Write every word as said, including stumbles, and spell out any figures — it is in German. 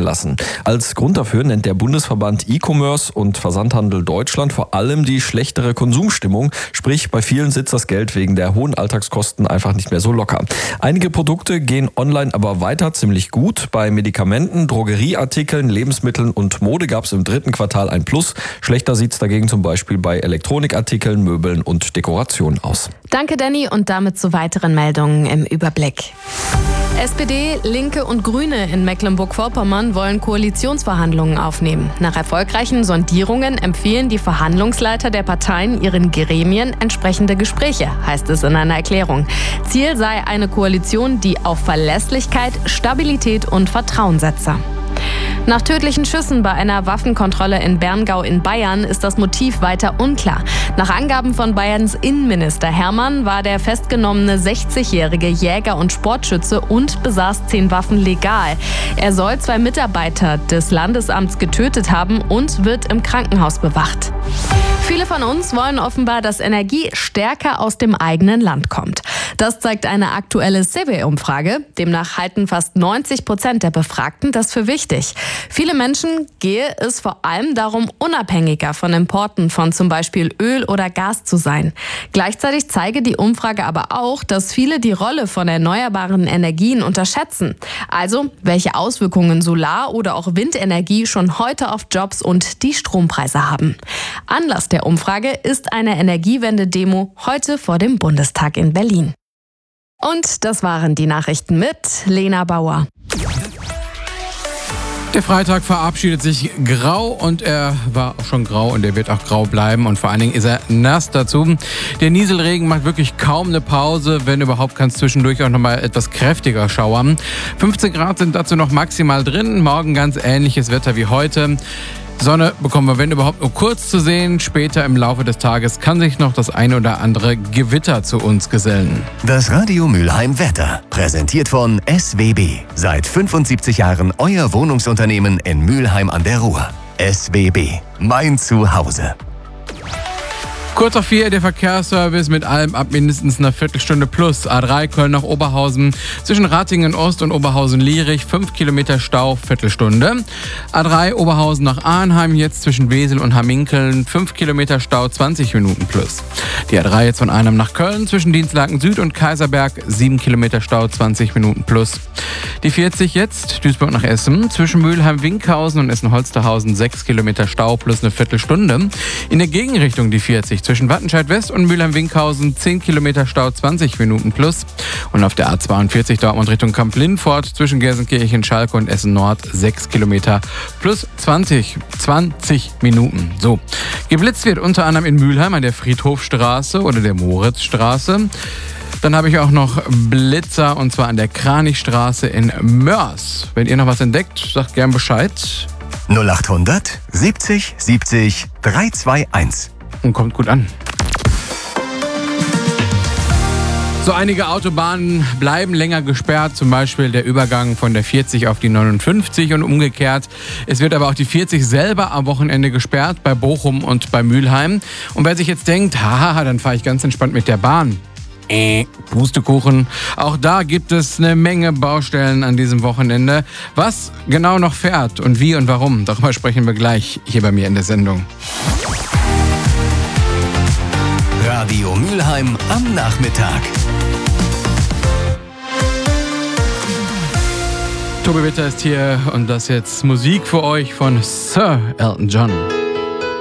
weggelassen. Als Grund dafür nennt der Bundesverband E-Commerce und Versandhandel Deutschland vor allem die schlechtere Konsumstimmung. Sprich, bei vielen sitzt das Geld wegen der hohen Alltagskosten einfach nicht mehr so locker. Einige Produkte gehen online aber weiter ziemlich gut. Bei Medikamenten, Drogerieartikeln, Lebensmitteln und Mode gab es im dritten Quartal ein Plus. Schlechter sieht es dagegen zum Beispiel bei Elektronikartikeln, Möbeln und Dekorationen aus. Danke, Danny, und damit zu weiteren Meldungen im Überblick. S P D, Linke und Grüne in Mecklenburg-Vorpommern wollen Koalitionsverhandlungen aufnehmen. Nach erfolgreichen Sondierungen empfehlen die Verhandlungsleiter der Parteien ihren Gremien entsprechende Gespräche, heißt es in einer Erklärung. Ziel sei eine Koalition, die auf Verlässlichkeit, Stabilität und Vertrauen setze. Nach tödlichen Schüssen bei einer Waffenkontrolle in Berngau in Bayern ist das Motiv weiter unklar. Nach Angaben von Bayerns Innenminister Hermann war der festgenommene sechzigjährige Jäger und Sportschütze und besaß zehn Waffen legal. Er soll zwei Mitarbeiter des Landesamts getötet haben und wird im Krankenhaus bewacht. Viele von uns wollen offenbar, dass Energie stärker aus dem eigenen Land kommt. Das zeigt eine aktuelle C W E-Umfrage. Demnach halten fast neunzig Prozent der Befragten das für wichtig. Viele Menschen gehe es vor allem darum, unabhängiger von Importen von zum Beispiel Öl oder Gas zu sein. Gleichzeitig zeige die Umfrage aber auch, dass viele die Rolle von erneuerbaren Energien unterschätzen. Also, welche Auswirkungen Solar- oder auch Windenergie schon heute auf Jobs und die Strompreise haben. Anlass der Umfrage ist eine Energiewende-Demo heute vor dem Bundestag in Berlin. Und das waren die Nachrichten mit Lena Bauer. Der Freitag verabschiedet sich grau und er war auch schon grau und er wird auch grau bleiben und vor allen Dingen ist er nass dazu. Der Nieselregen macht wirklich kaum eine Pause, wenn überhaupt kann es zwischendurch auch nochmal etwas kräftiger schauern. fünfzehn Grad sind dazu noch maximal drin, morgen ganz ähnliches Wetter wie heute. Sonne bekommen wir, wenn überhaupt, nur kurz zu sehen. Später im Laufe des Tages kann sich noch das ein oder andere Gewitter zu uns gesellen. Das Radio Mülheim Wetter, präsentiert von S W B. Seit fünfundsiebzig Jahren euer Wohnungsunternehmen in Mülheim an der Ruhr. S W B, mein Zuhause. Kurz auf vier, der Verkehrsservice mit allem ab mindestens einer Viertelstunde plus. A drei Köln nach Oberhausen, zwischen Ratingen Ost und Oberhausen-Lierich, fünf Kilometer Stau, Viertelstunde. A drei Oberhausen nach Arnheim, jetzt zwischen Wesel und Hamminkeln, fünf Kilometer Stau, zwanzig Minuten plus. Die A drei jetzt von Arnhem nach Köln, zwischen Dienstlaken Süd und Kaiserberg, sieben Kilometer Stau, zwanzig Minuten plus. Die vierzig jetzt, Duisburg nach Essen, zwischen Mülheim-Winkhausen und Essen-Holsterhausen, sechs Kilometer Stau plus eine Viertelstunde. In der Gegenrichtung die vierzig, zwischen Wattenscheid West und Mülheim-Winkhausen, zehn Kilometer Stau, zwanzig Minuten plus. Und auf der A zweiundvierzig Dortmund Richtung Kamp-Lindfort, zwischen Gelsenkirchen, Schalke und Essen Nord, sechs Kilometer plus zwanzig, zwanzig Minuten. So. Geblitzt wird unter anderem in Mülheim an der Friedhofstraße oder der Moritzstraße. Dann habe ich auch noch Blitzer und zwar an der Kranichstraße in Mörs. Wenn ihr noch was entdeckt, sagt gern Bescheid. null achthundert siebzig siebzig dreihundertzweiundzwanzig. Und kommt gut an. So, einige Autobahnen bleiben länger gesperrt, zum Beispiel der Übergang von der vierzig auf die neunundfünfzig und umgekehrt. Es wird aber auch die vierzig selber am Wochenende gesperrt, bei Bochum und bei Mülheim. Und wer sich jetzt denkt, haha, dann fahre ich ganz entspannt mit der Bahn. Äh, Pustekuchen. Auch da gibt es eine Menge Baustellen an diesem Wochenende. Was genau noch fährt und wie und warum, darüber sprechen wir gleich hier bei mir in der Sendung. Radio Mülheim am Nachmittag. Tobi Witter ist hier und das jetzt Musik für euch von Sir Elton John.